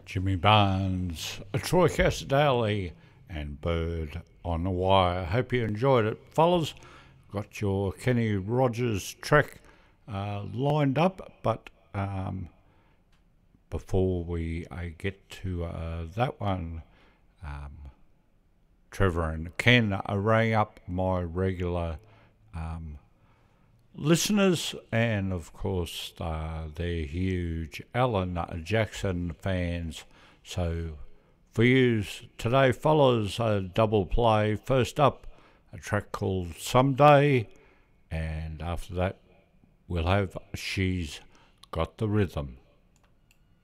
Jimmy Barnes, Troy Casadale, and Bird on the Wire. Hope you enjoyed it, fellas. Got your Kenny Rogers track lined up, but before we get to that one, Trevor and Ken array up my regular listeners, and of course they're huge Alan Jackson fans. So for you today, fellas, a double play. First up, a track called Someday, and after that we'll have She's Got the Rhythm.